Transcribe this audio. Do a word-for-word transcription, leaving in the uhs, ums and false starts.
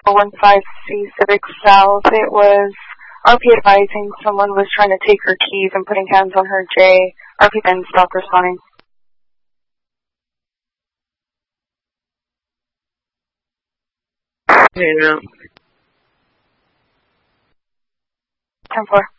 one five C Civic South. It was R P advising someone was trying to take her keys and putting hands on her J. R P then stopped responding. Yeah. ten four.